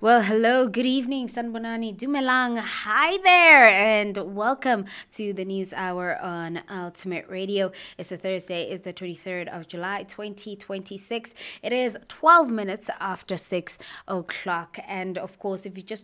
Well, hello, good evening, Sanbonani Dumelang. Hi there, and welcome to the news hour on Ultimate Radio. It's a Thursday, it's the 23rd of July, 2026. It is 12 minutes after 6 o'clock. And of course, if you just